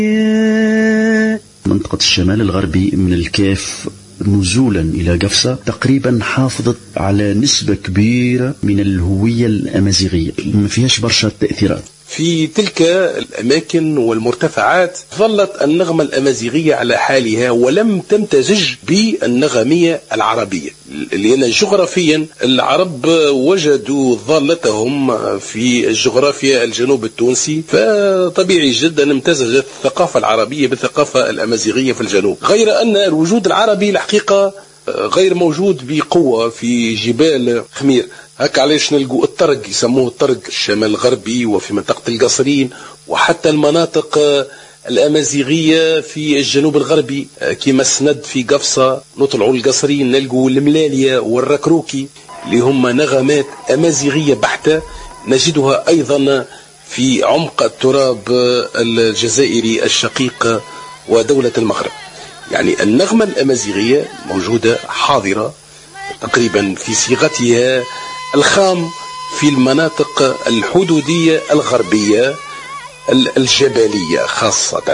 منطقة الشمال الغربي من الكاف نزولا إلى قفصة تقريبا حافظت على نسبة كبيرة من الهوية الأمازيغية، ما فيهاش برشا تأثيرات. في تلك الأماكن والمرتفعات ظلت النغمة الأمازيغية على حالها ولم تمتزج بالنغمية العربية، لأن جغرافيا العرب وجدوا ظلتهم في الجغرافيا الجنوب التونسي، فطبيعي جدا امتزجت الثقافة العربية بالثقافة الأمازيغية في الجنوب، غير أن الوجود العربي الحقيقة غير موجود بقوة في جبال خمير. هكا علاش نلقوا الطرق يسموه الطرق الشمال الغربي وفي منطقة القصرين، وحتى المناطق الأمازيغية في الجنوب الغربي كما السند في قفصة نطلعوا القصرين نلقوا الملالية والركروكي اللي هم نغمات أمازيغية بحتة نجدها أيضا في عمق التراب الجزائري الشقيق ودولة المغرب. يعني النغمة الأمازيغية موجودة حاضرة تقريبا في صيغتها الخام في المناطق الحدودية الغربية الجبلية خاصة.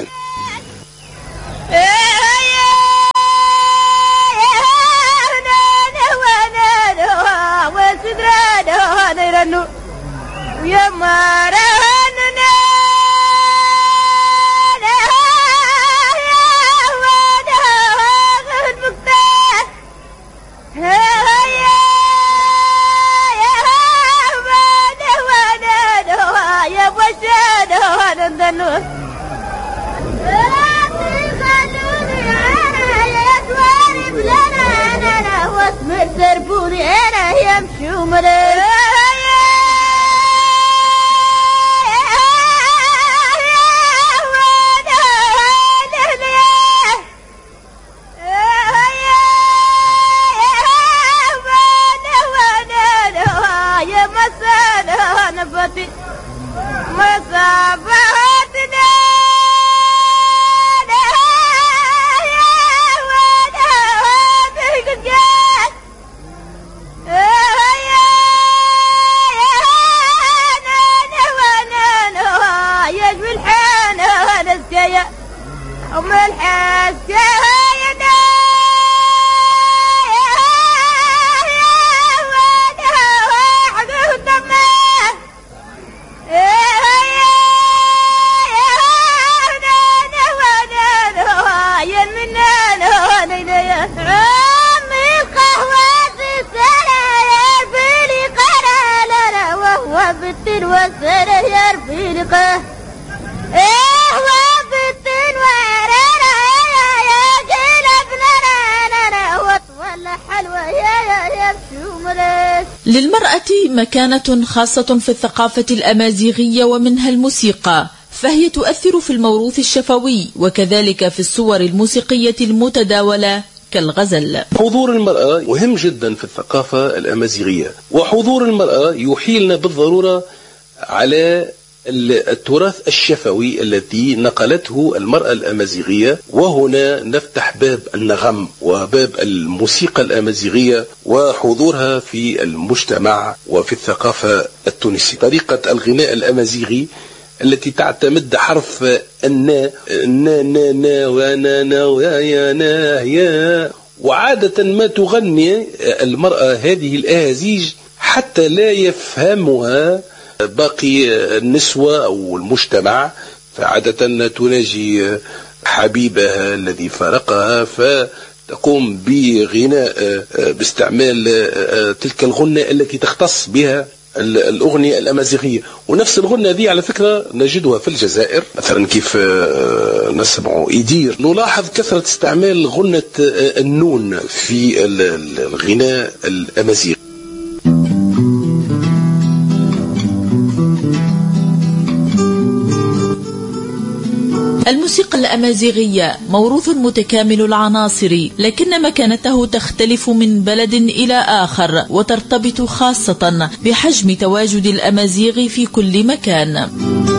للمرأة مكانة خاصة في الثقافة الأمازيغية ومنها الموسيقى، فهي تؤثر في الموروث الشفوي وكذلك في الصور الموسيقية المتداولة كالغزل. حضور المرأة مهم جدا في الثقافة الأمازيغية، وحضور المرأة يحيلنا بالضرورة على التراث الشفوي الذي نقلته المرأة الأمازيغية، وهنا نفتح باب النغم وباب الموسيقى الأمازيغية وحضورها في المجتمع وفي الثقافة التونسية. طريقة الغناء الأمازيغي التي تعتمد حرف النا نا نا نا وانا نا ويا نا يا، وعادة ما تغني المرأة هذه الأهازيج حتى لا يفهمها باقي النسوة أو المجتمع، فعادة تناجي حبيبها الذي فارقها فتقوم بغناء باستعمال تلك الغنة التي تختص بها الأغنية الأمازيغية. ونفس الغنة دي على فكرة نجدها في الجزائر، مثلا كيف نسمع إيدير نلاحظ كثرة استعمال غنة النون في الغناء الأمازيغي. الموسيقى الأمازيغية موروث متكامل العناصر، لكن مكانته تختلف من بلد إلى آخر وترتبط خاصة بحجم تواجد الأمازيغ في كل مكان.